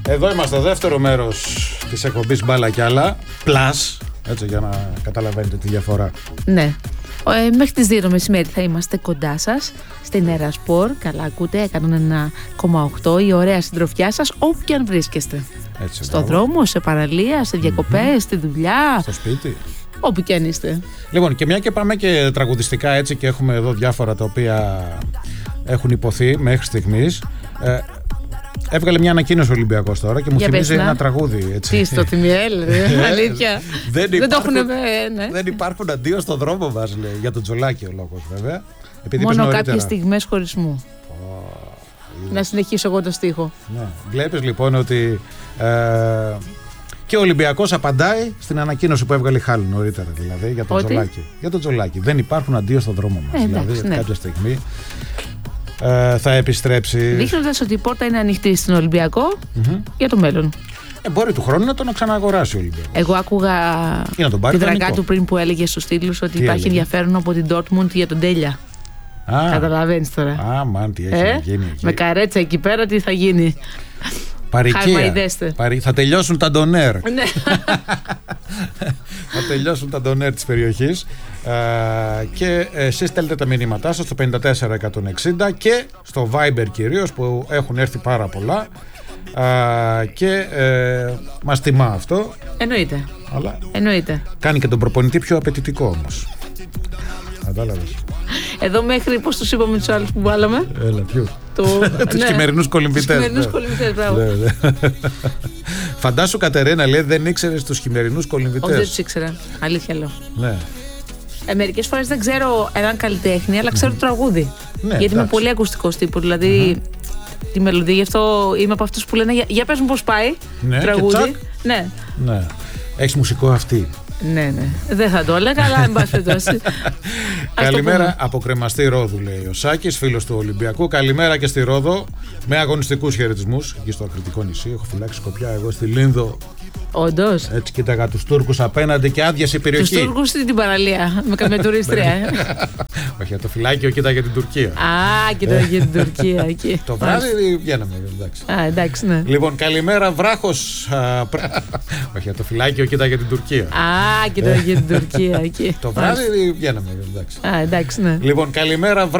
Εδώ είμαστε στο δεύτερο μέρος της εκπομπής Μπάλα κι άλλα. Plus, έτσι για να καταλαβαίνετε τη διαφορά. Ναι. Μέχρι τις 2 το μεσημέρι θα είμαστε κοντά σας στην Ερασπορ. Καλά ακούτε, 101,8. Η ωραία συντροφιά σας όπου και αν βρίσκεστε. Έτσι, στο δρόμο, σε παραλία, σε διακοπές, στη δουλειά. Στο σπίτι. Όπου και αν είστε. Λοιπόν, και μια και πάμε και τραγουδιστικά έτσι και έχουμε εδώ διάφορα τα οποία έχουν υποθεί μέχρι στιγμής. Έβγαλε μια ανακοίνωση ο Ολυμπιακός τώρα και μου θυμίζει ένα τραγούδι. Έτσι. Τι στο Τιμιέλ, αλήθεια. Δεν το έχουν ναι. Δεν υπάρχουν αντίο στον δρόμο μας, λέει. Για τον Τζολάκη ο λόγος, βέβαια. Μόνο κάποιες στιγμές χωρισμού. Να συνεχίσω εγώ το στίχο. Ναι. Βλέπεις λοιπόν ότι και ο Ολυμπιακός απαντάει στην ανακοίνωση που έβγαλε η Χάλη νωρίτερα, δηλαδή για τον Τζολάκη. Για τον Τζολάκη. Δεν υπάρχουν αντίο στον δρόμο μας. Δηλαδή κάποια στιγμή θα επιστρέψει. Δείχνοντας ότι η πόρτα είναι ανοιχτή στην Ολυμπιακό για το μέλλον. Μπορεί του χρόνου να τον ξαναγοράσει ο Ολυμπιακός. Εγώ άκουγα τη δρακά του πριν που έλεγε στους τίτλους ότι υπάρχει ενδιαφέρον από την Dortmund για τον Τέλια. Καταλαβαίνεις τώρα. Μαν, τι έχει να γίνει εκεί. Με καρέτσα εκεί πέρα τι θα γίνει. Παρικία. Θα τελειώσουν τα ντονέρ. Θα τελειώσουν τα ντονέρ της περιοχής. Και εσείς στέλνετε τα μηνύματά σας στο 54160 και στο Viber κυρίως που έχουν έρθει πάρα πολλά. Και μας τιμά αυτό. Εννοείται. Αλλά εννοείται. Κάνει και τον προπονητή πιο απαιτητικό όμως. Κατάλαβες. Εδώ μέχρι, πώς τους είπαμε τους άλλους που βάλαμε. Έλα, ποιους. Τους χειμερινούς κολυμβητές. Τους χειμερινούς κολυμβητές, μπράβο. Φαντάσου, Κατερίνα, λέει, δεν ήξερες τους χειμερινούς κολυμβητές. Όχι, δεν τους ήξερα. Αλήθεια λέω. Ναι. Μερικές φορές δεν ξέρω έναν καλλιτέχνη, αλλά ξέρω το τραγούδι. Ναι, γιατί είμαι πολύ ακουστικός τύπου. Δηλαδή τη μελωδία, γι' αυτό είμαι από αυτούς που λένε για πες μου πώς πάει. Ναι, τραγούδι. Ναι. Έχεις μουσικό αυτή. Ναι. Δεν θα το έλεγα, αλλά εν πάση περιπτώσει. Καλημέρα από Κρεμαστή Ρόδου, λέει ο Σάκης, φίλος του Ολυμπιακού. Καλημέρα και στη Ρόδο, με αγωνιστικούς χαιρετισμούς. Εκεί στο Ακριτικό νησί, έχω φυλάξει σκοπιά. Εγώ στη Λίνδο. Όντως. Έτσι κοίταγα τους Τούρκους απέναντι και άδειασε η περιοχή. Τους Τούρκους στην παραλία, με καμία τουρίστρια. Όχι, το φυλάκιο κοίταγε την Τουρκία. Κοίταγε την Τουρκία εκεί. Το βράδυ βγαίναμε, εντάξει. Εντάξει, ναι. Λοιπόν, καλημέρα, Βράχος. Όχι, το φυλάκιο κοίταγε την Τουρκία. Κοίταγε την Τουρκία εκεί. Το βράδυ βγαίναμε, εντάξει. Εντάξει, ναι. Λοιπόν, καλημέρα,